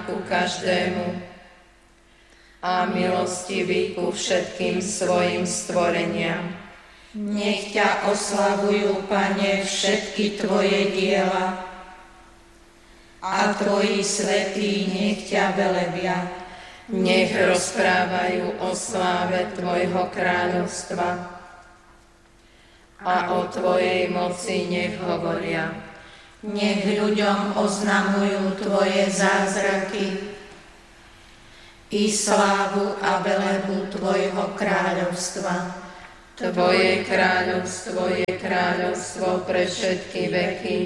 ku každému a milostivý ku všetkým svojim stvoreniam. Nech ťa oslavujú, Pane, všetky tvoje diela a tvoji svätí nech ťa velebia. Nech rozprávajú o sláve tvojho kráľovstva a o tvojej moci nech hovoria. Nech ľuďom oznamujú tvoje zázraky i slávu a velebu tvojho kráľovstva. Tvoje kráľovstvo je kráľovstvo pre všetky veky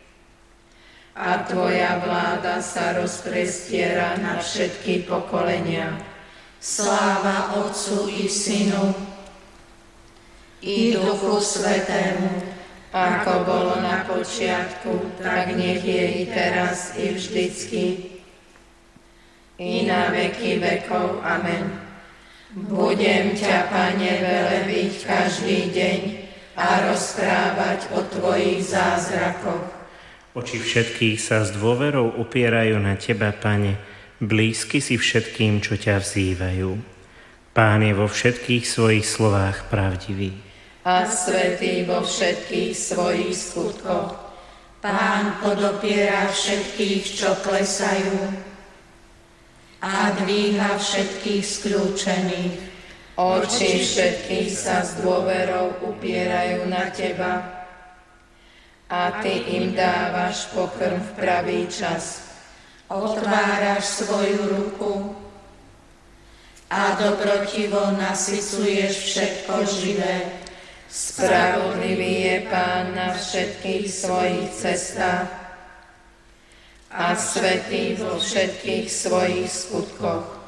a tvoja vláda sa rozprestiera na všetky pokolenia. Sláva Otcu i Synu i Duchu Svätému, ako bolo na počiatku, tak nech je i teraz, i vždycky, i na veky vekov. Amen. Budem ťa, Pane, velebiť každý deň a rozprávať o tvojich zázrakoch. Oči všetkých sa s dôverou upierajú na teba, Pane, blízky si všetkým, čo ťa vzývajú. Pán je vo všetkých svojich slovách pravdivý a svätý vo všetkých svojich skutkoch. Pán podopiera všetkých, čo klesajú, a dvíha všetkých skľúčených. Oči všetkých sa s dôverou upierajú na teba a ty im dávaš pokrm v pravý čas. Otváraš svoju ruku a dobrotivo nasycuješ všetko živé. Spravodlivý je Pán na všetkých svojich cestách a svätý vo všetkých svojich skutkoch.